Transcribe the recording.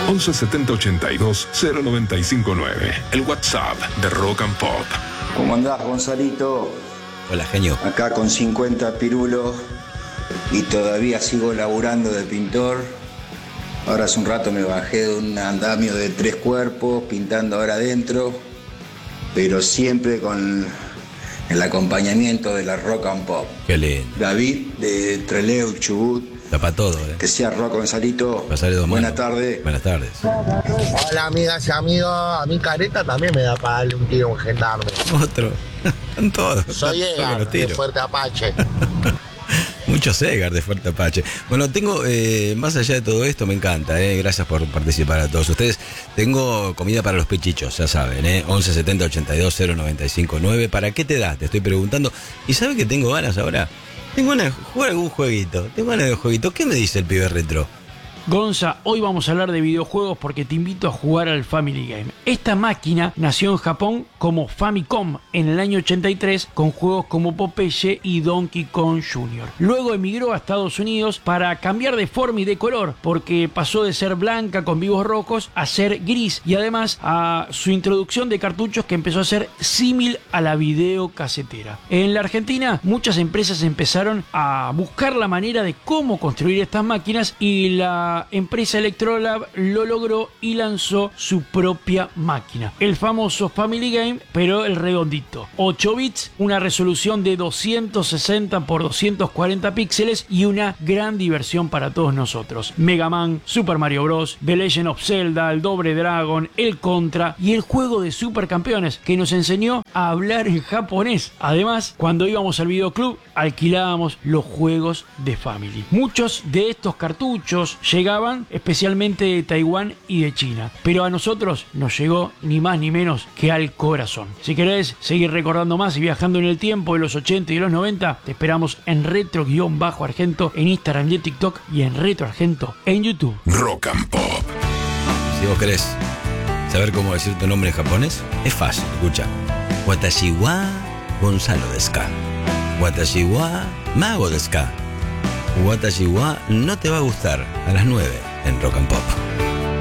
11 70 82 0959. El WhatsApp de Rock and Pop. ¿Cómo andás, Gonzalito? Hola, genio. Acá con 50 pirulos y todavía sigo laburando de pintor. Ahora hace un rato me bajé de un andamio de 3 cuerpos, pintando ahora adentro, pero siempre con el acompañamiento de la Rock and Pop. Qué lindo. David de Trelew, Chubut. Tapa todo, Que sea rock, Gonzalito. Buenas tardes. Buenas tardes. Hola, amigas y amigos. A mi Careta también me da para darle un tiro a un gendarme. Otro. Están todos. Soy Edgar, de Fuerte Apache. Muchos Edgar de Fuerte Apache. Bueno, tengo, más allá de todo esto, me encanta, gracias por participar a todos ustedes. Tengo comida para los pechichos, ya saben, 11 70 82 0959. ¿Para qué te das? Te estoy preguntando. ¿Y saben que tengo ganas ahora? Tengo ganas de jugar algún jueguito. ¿Qué me dice el pibe retro? Gonza, hoy vamos a hablar de videojuegos porque te invito a jugar al Family Game. Esta máquina nació en Japón como Famicom en el año 83 con juegos como Popeye y Donkey Kong Jr. Luego emigró a Estados Unidos para cambiar de forma y de color porque pasó de ser blanca con vivos rojos a ser gris y además a su introducción de cartuchos que empezó a ser símil a la videocasetera. En la Argentina muchas empresas empezaron a buscar la manera de cómo construir estas máquinas y la empresa Electrolab lo logró y lanzó su propia máquina. El famoso Family Game, pero el redondito. 8 bits, una resolución de 260 por 240 píxeles y una gran diversión para todos nosotros. Mega Man, Super Mario Bros., The Legend of Zelda, el Double Dragon, el Contra y el juego de Supercampeones que nos enseñó a hablar en japonés. Además, cuando íbamos al videoclub, alquilábamos los juegos de Family. Muchos de estos cartuchos llegaban especialmente de Taiwán y de China, pero a nosotros nos llegó ni más ni menos que al corazón. Si querés seguir recordando más y viajando en el tiempo de los 80 y de los 90, te esperamos en retro-argento en Instagram y en TikTok y en Retro Argento en YouTube. Rock and Pop. Si vos querés saber cómo decir tu nombre en japonés, es fácil, escucha. Watashi wa Gonzalo desu ka. Watashi wa Mago desu ka. Watashi wa no te va a gustar, a las 9 en Rock and Pop.